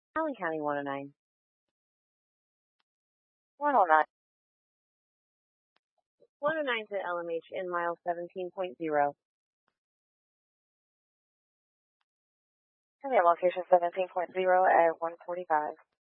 Allen County 109. 109. 109 to LMH in mile 17.0. And the location 17.0 at 1:45.